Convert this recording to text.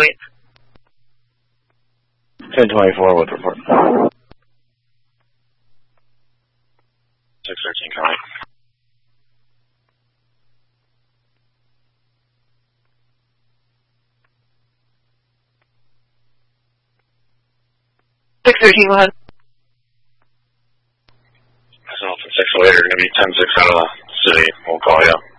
point. 1024 with report. 613 coming. Go ahead. So from 608, you're going to be 10-6 out of the city. We'll call you.